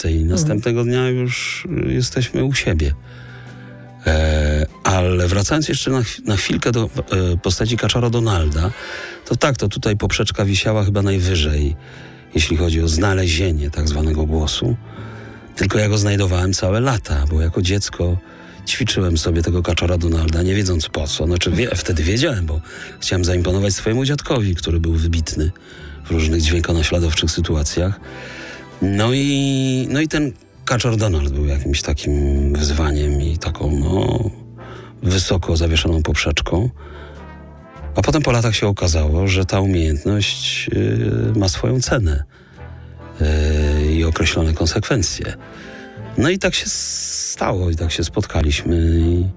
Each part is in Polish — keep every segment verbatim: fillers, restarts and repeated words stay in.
miejsce i następnego dnia już jesteśmy u siebie. E, ale wracając jeszcze na, na chwilkę do e, postaci Kaczora Donalda, to tak, to tutaj poprzeczka wisiała chyba najwyżej, jeśli chodzi o znalezienie tak zwanego głosu. Tylko ja go znajdowałem całe lata, bo jako dziecko ćwiczyłem sobie tego Kaczora Donalda, nie wiedząc po co. Znaczy wie, wtedy wiedziałem, bo chciałem zaimponować swojemu dziadkowi, który był wybitny w różnych dźwiękonaśladowczych sytuacjach. No i, no i ten Kaczor Donald był jakimś takim wyzwaniem i taką, no, wysoko zawieszoną poprzeczką. A potem po latach się okazało, że ta umiejętność yy, ma swoją cenę yy, i określone konsekwencje. No i tak się stało, i tak się spotkaliśmy. I,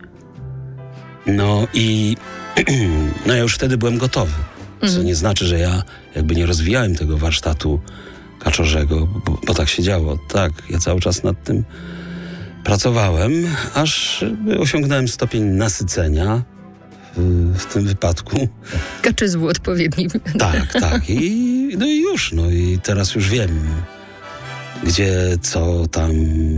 no i no ja już wtedy byłem gotowy. Co mhm. nie znaczy, że ja jakby nie rozwijałem tego warsztatu kaczorzego, bo, bo tak się działo. Tak, ja cały czas nad tym pracowałem, aż osiągnąłem stopień nasycenia w, w tym wypadku. Kaczyzmu odpowiedni. Tak, tak. I, no i już, no i teraz już wiem, gdzie, co tam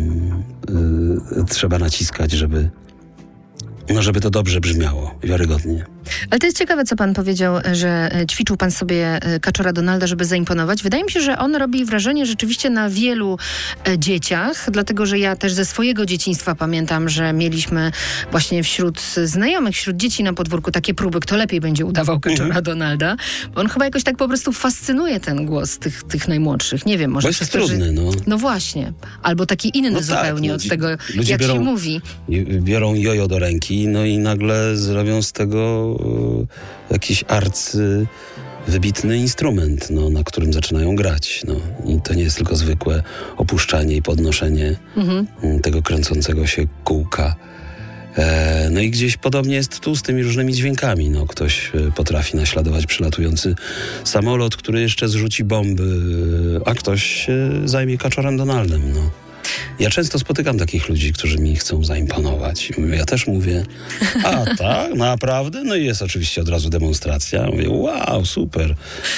y, trzeba naciskać, żeby, no żeby to dobrze brzmiało, wiarygodnie. Ale to jest ciekawe, co pan powiedział, że ćwiczył pan sobie Kaczora Donalda, żeby zaimponować. Wydaje mi się, że on robi wrażenie rzeczywiście na wielu dzieciach, dlatego, że ja też ze swojego dzieciństwa pamiętam, że mieliśmy właśnie wśród znajomych, wśród dzieci na podwórku takie próby, kto lepiej będzie udawał Kaczora mhm. Donalda. On chyba jakoś tak po prostu fascynuje ten głos tych, tych najmłodszych. Nie wiem, może... Bo jest przez trudny, to, że... no. No właśnie. Albo taki inny no zupełnie tak, no, od tego, ludzie jak biorą, się mówi. Biorą jojo do ręki, no i nagle zrobią z tego jakiś arcy wybitny instrument, no, na którym zaczynają grać. No. I to nie jest tylko zwykłe opuszczanie i podnoszenie mhm. tego kręcącego się kółka. E, no i gdzieś podobnie jest tu z tymi różnymi dźwiękami. No, ktoś potrafi naśladować przylatujący samolot, który jeszcze zrzuci bomby, a ktoś się zajmie Kaczorem Donaldem. No. Ja często spotykam takich ludzi, którzy mi chcą zaimponować. Ja też mówię, a tak, naprawdę? No i jest oczywiście od razu demonstracja. Mówię, wow, super.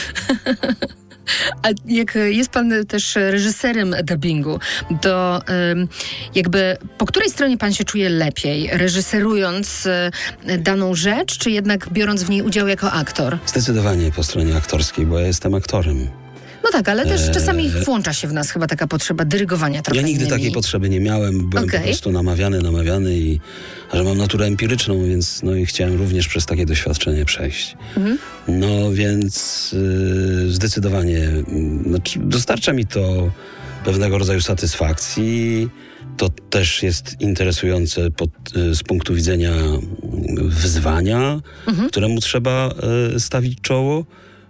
A jak jest pan też reżyserem dubbingu, to ym, jakby po której stronie pan się czuje lepiej? Reżyserując y, daną rzecz, czy jednak biorąc w niej udział jako aktor? Zdecydowanie po stronie aktorskiej, bo ja jestem aktorem. No tak, ale też czasami włącza się w nas chyba taka potrzeba dyrygowania trochę Ja nigdy innymi. takiej potrzeby nie miałem. Byłem okay. po prostu namawiany, namawiany i że mam naturę empiryczną, więc no i chciałem również przez takie doświadczenie przejść. Mhm. No więc yy, zdecydowanie yy, znaczy, dostarcza mi to pewnego rodzaju satysfakcji. To też jest interesujące pod, yy, z punktu widzenia wyzwania, mhm. któremu trzeba yy, stawić czoło.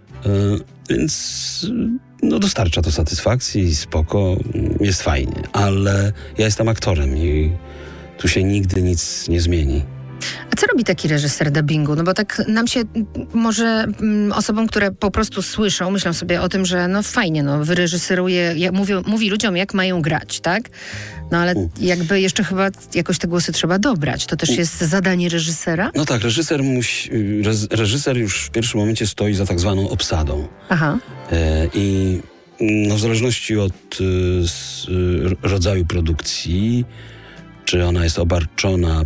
Więc no, dostarcza to satysfakcji i spoko, jest fajnie, ale ja jestem aktorem i tu się nigdy nic nie zmieni. A co robi taki reżyser dubbingu? No bo tak nam się, może mm, osobom, które po prostu słyszą, myślą sobie o tym, że no fajnie, no wyreżyseruje, ja, mówi, mówi ludziom, jak mają grać, tak? No ale U. jakby jeszcze chyba jakoś te głosy trzeba dobrać. To też U. jest zadanie reżysera? No tak, reżyser musi, reżyser już w pierwszym momencie stoi za tak zwaną obsadą. Aha. E, I no, w zależności od y, s, y, rodzaju produkcji, czy ona jest obarczona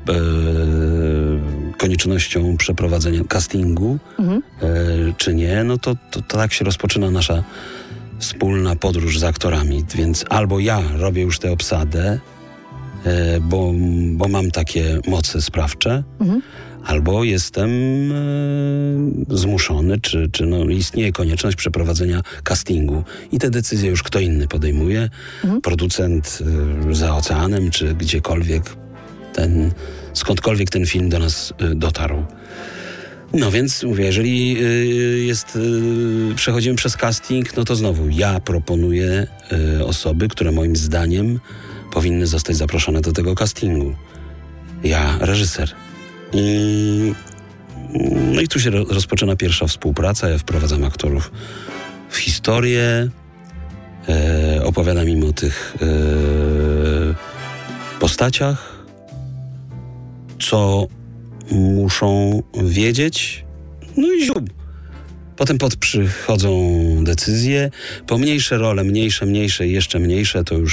E, koniecznością przeprowadzenia castingu, mhm. e, czy nie, no to, to, to tak się rozpoczyna nasza wspólna podróż z aktorami. Więc albo ja robię już tę obsadę, e, bo, bo mam takie moce sprawcze, mhm. albo jestem e, zmuszony, czy, czy no, istnieje konieczność przeprowadzenia castingu. I te decyzje już kto inny podejmuje. Mhm. Producent e, za oceanem, czy gdziekolwiek ten, skądkolwiek ten film do nas y, dotarł. No więc mówię, jeżeli y, jest, y, przechodzimy przez casting, no to znowu ja proponuję y, osoby, które moim zdaniem powinny zostać zaproszone do tego castingu. Ja, reżyser. I, no i tu się ro, rozpoczyna pierwsza współpraca. Ja wprowadzam aktorów w historię, y, opowiadam im o tych y, postaciach, co muszą wiedzieć, no i ziub. Potem pod przychodzą decyzje, pomniejsze role, mniejsze, mniejsze i jeszcze mniejsze, to już